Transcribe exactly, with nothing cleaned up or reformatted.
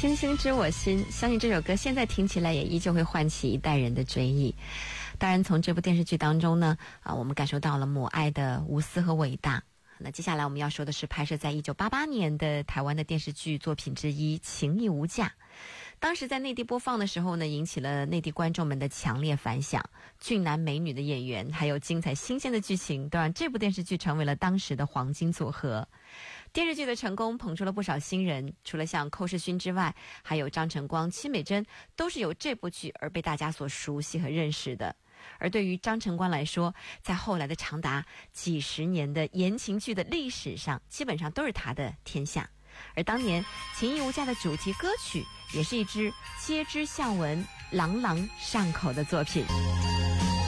星星知我心，相信这首歌现在听起来也依旧会唤起一代人的追忆。当然从这部电视剧当中呢，啊，我们感受到了母爱的无私和伟大。那接下来我们要说的是拍摄在一九八八年的台湾的电视剧作品之一《情义无价》。当时在内地播放的时候呢，引起了内地观众们的强烈反响。俊男美女的演员，还有精彩新鲜的剧情，都让这部电视剧成为了当时的黄金组合。电视剧的成功捧出了不少新人，除了像寇世勋之外，还有张晨光、戚美珍，都是由这部剧而被大家所熟悉和认识的。而对于张晨光来说，在后来的长达几十年的言情剧的历史上，基本上都是他的天下。而当年《情义无价》的主题歌曲，也是一支街知巷闻、朗朗上口的作品。